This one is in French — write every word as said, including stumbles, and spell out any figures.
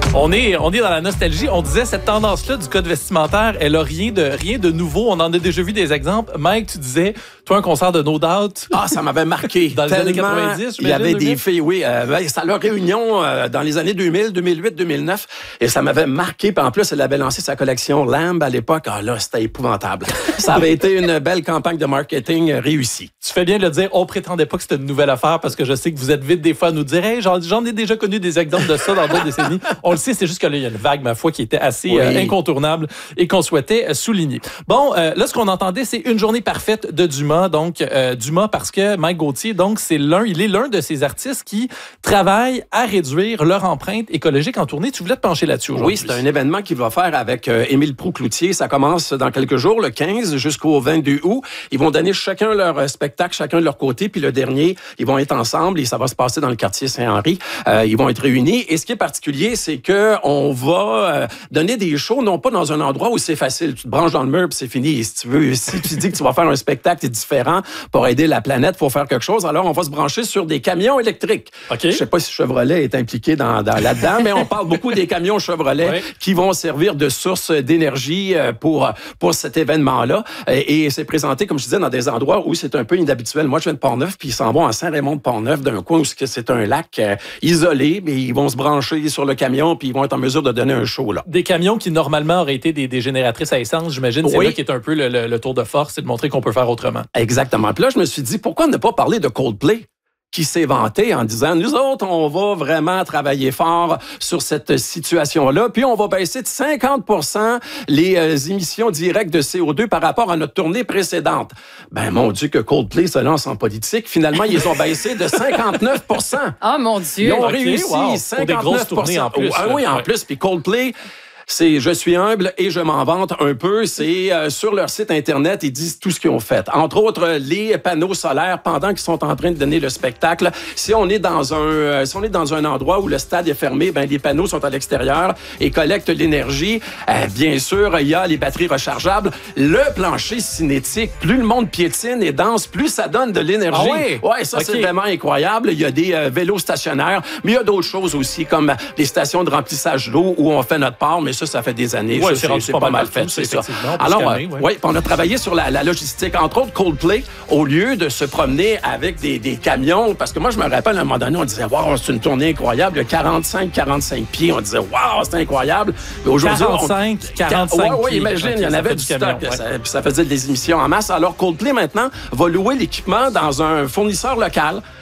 On est, on est dans la nostalgie. On disait cette tendance-là du code vestimentaire, elle a rien de, rien de nouveau. On en a déjà vu des exemples. Mike, tu disais, toi, un concert de No Doubt. Ah, ça m'avait marqué. Dans les années quatre-vingt-dix, il y avait deux mille. des filles, oui. Euh, ben, c'était à leur réunion euh, dans les années deux mille, deux mille huit, deux mille neuf. Et ça m'avait marqué. Puis en plus, elle avait lancé sa collection Lamb à l'époque. Ah là, c'était épouvantable. Ça avait été une belle campagne de marketing réussie. Tu fais bien de le dire. On prétendait pas que c'était une nouvelle affaire parce que je sais que vous êtes vite des fois à nous dire, hey, j'en, j'en ai déjà connu des exemples de ça dans d'autres décennies. On le sait, c'est juste que là, il y a une vague, ma foi, qui était assez oui. euh, incontournable et qu'on souhaitait euh, souligner. Bon, euh, là, ce qu'on entendait, c'est Une journée parfaite de Dumas. Donc, euh, Dumas, parce que Mike Gauthier, donc, c'est l'un, il est l'un de ces artistes qui travaillent à réduire leur empreinte écologique en tournée. Tu voulais te pencher là-dessus aujourd'hui? Oui, c'est un événement qu'il va faire avec euh, Émile Proulx-Cloutier. Ça commence dans quelques jours, le quinze jusqu'au vingt-deux août. Ils vont donner chacun leur euh, spectacle, chacun de leur côté. Puis le dernier, ils vont être ensemble et ça va se passer dans le quartier Saint-Henri. Euh, ils vont être réunis. Et ce qui est particulier, c'est que on va euh, donner des shows, non pas dans un endroit où c'est facile. Tu te branches dans le mur puis c'est fini. Si tu veux, si tu dis que tu vas faire un spectacle différent pour aider la planète, faut faire quelque chose. Alors, on va se brancher sur des camions électriques. Okay. Je sais pas si Chevrolet est impliqué dans, dans là-dedans, mais on parle beaucoup des camions Chevrolet oui. qui vont servir de source d'énergie pour pour cet événement-là. Et, et c'est présenté, comme je disais, dans des endroits où c'est un peu inhabituel. Moi, je viens de Port-Neuf, puis ils s'en vont à Saint-Raymond-de-Port-Neuf, d'un coin où c'est un lac euh, isolé, mais ils vont se brancher sur le camion, puis ils vont être en mesure de donner un show là. Des camions qui normalement auraient été des, des génératrices à essence, j'imagine. C'est oui. là qui est un peu le, le, le tour de force, c'est de montrer qu'on peut faire autrement. Exactement. Puis là, je me suis dit, pourquoi ne pas parler de Coldplay? Qui s'est vanté en disant, nous autres, on va vraiment travailler fort sur cette situation-là, puis on va baisser de cinquante pour cent les euh, émissions directes de C O deux par rapport à notre tournée précédente. Ben, mon Dieu, que Coldplay se lance en politique. Finalement, ils ont baissé de cinquante-neuf pour cent. Ah, oh, mon Dieu! Ils ont okay, réussi wow. cinquante-neuf pour cent. En plus, ah oui, en ouais. plus, puis Coldplay... C'est je suis humble et je m'en vante un peu. C'est euh, sur leur site Internet, ils disent tout ce qu'ils ont fait. Entre autres, les panneaux solaires pendant qu'ils sont en train de donner le spectacle. Si on est dans un euh, si on est dans un endroit où le stade est fermé, ben les panneaux sont à l'extérieur et collectent l'énergie. Euh, bien sûr, il y a les batteries rechargeables. Le plancher cinétique, plus le monde piétine et danse, plus ça donne de l'énergie. Ah oui? Ouais, ça okay. c'est vraiment incroyable. Il y a des euh, vélos stationnaires, mais il y a d'autres choses aussi comme les stations de remplissage d'eau où on fait notre part, mais ça, ça fait des années. Ouais, ça, c'est, c'est pas, pas mal, mal fait, c'est ça. Alors, calmer, ouais. Ouais, on a travaillé sur la, la logistique. Entre autres, Coldplay, au lieu de se promener avec des, des camions, parce que moi, je me rappelle, à un moment donné, on disait, waouh, c'est une tournée incroyable. Il y a quarante-cinq, quarante-cinq pieds. On disait, waouh, c'est incroyable. Mais aujourd'hui, quarante-cinq, on... quarante-cinq ouais, ouais, imagine, okay, il y en avait du stock. Camion, ouais. ça, puis ça faisait des émissions en masse. Alors, Coldplay, maintenant, va louer l'équipement dans un fournisseur local.